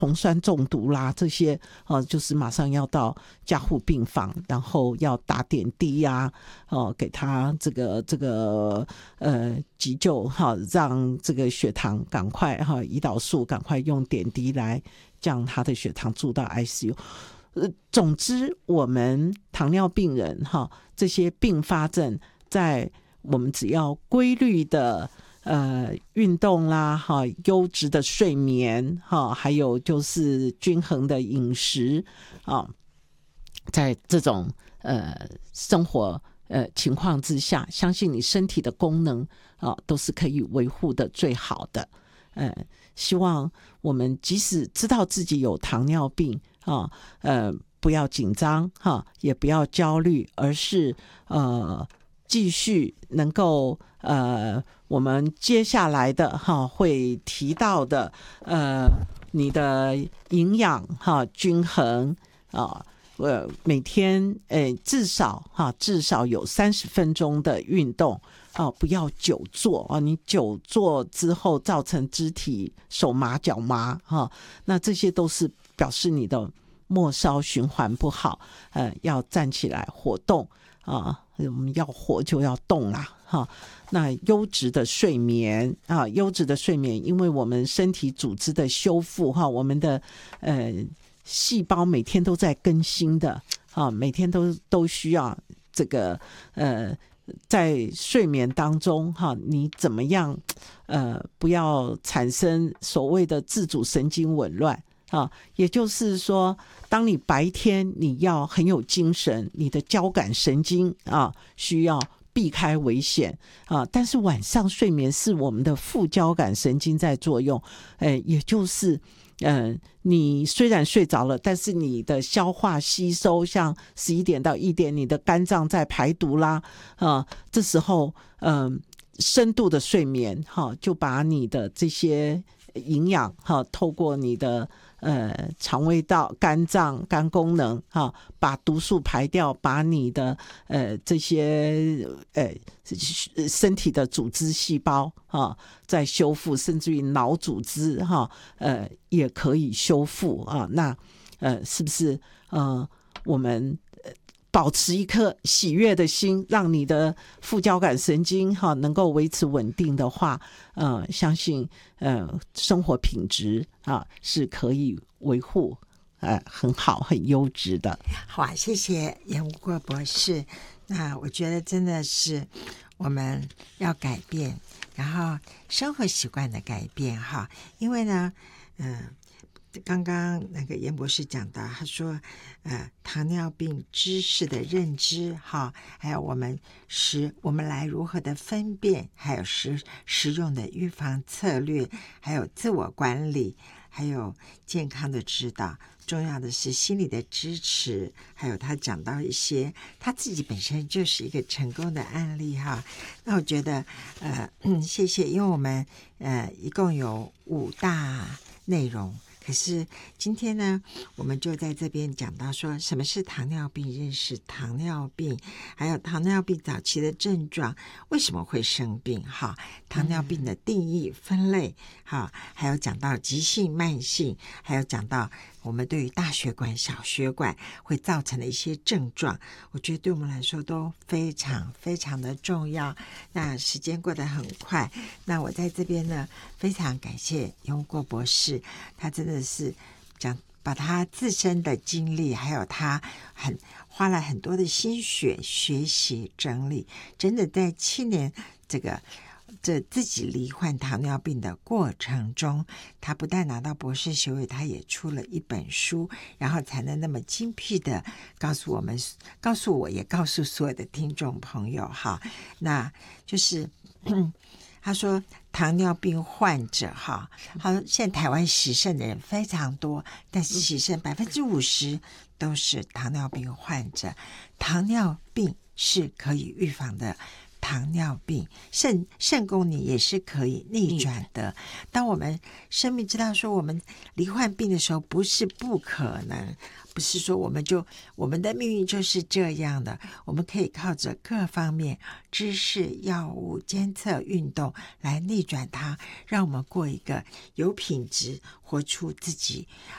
酮酸中毒啦，这些就是马上要到加护病房，然后要打点滴啊，给他这个急救让这个血糖赶快胰岛素赶快用点滴来降他的血糖住到 ICU。总之我们糖尿病人这些并发症，在我们只要规律的运动啦，优质的睡眠，还有就是均衡的饮食，在这种生活情况之下，相信你身体的功能都是可以维护的最好的。希望我们即使知道自己有糖尿病不要紧张也不要焦虑，而是继续能够我们接下来的会提到的你的营养均衡每天至少有30分钟的运动不要久坐你久坐之后造成肢体手麻脚麻那这些都是表示你的末梢循环不好要站起来活动我们要活就要动啦那优质的睡眠因为我们身体组织的修复我们的细胞每天都在更新的每天都需要这个在睡眠当中你怎么样不要产生所谓的自主神经紊乱也就是说当你白天你要很有精神，你的交感神经需要避开危险但是晚上睡眠是我们的副交感神经在作用也就是你虽然睡着了，但是你的消化吸收像11点到1点你的肝脏在排毒啦这时候深度的睡眠就把你的这些营养透过你的肠胃道肝脏肝功能把毒素排掉，把你的这些身体的组织细胞在修复，甚至于脑组织也可以修复那是不是我们保持一颗喜悦的心，让你的副交感神经能够维持稳定的话相信生活品质是可以维护很好很优质的。 好啊，谢谢严无过博士。那我觉得真的是我们要改变，然后生活习惯的改变因为呢刚刚那个严博士讲到，他说糖尿病知识的认知还有我们来如何的分辨，还有实用的预防策略，还有自我管理，还有健康的指导，重要的是心理的支持，还有他讲到一些他自己本身就是一个成功的案例那我觉得谢谢，因为我们一共有5大内容，可是今天呢我们就在这边讲到说什么是糖尿病，认识糖尿病，还有糖尿病早期的症状，为什么会生病糖尿病的定义分类还有讲到急性慢性，还有讲到我们对于大血管小血管会造成的一些症状，我觉得对我们来说都非常非常的重要。那时间过得很快，那我在这边呢非常感谢严无过博士，他真的是把他自身的经历还有他花了很多的心血学习整理，真的在7年这自己罹患糖尿病的过程中，他不但拿到博士学位，他也出了一本书，然后才能那么精辟的告诉我也告诉所有的听众朋友那就是他说糖尿病患者现在台湾洗肾的人非常多，但是洗肾50%都是糖尿病患者。糖尿病是可以预防的，糖尿病肾功能也是可以逆转的。当我们生命知道说我们罹患病的时候，不是不可能，不是说我们的命运就是这样的，我们可以靠着各方面知识、药物、监测、运动来逆转它，让我们过一个有品质，活出自己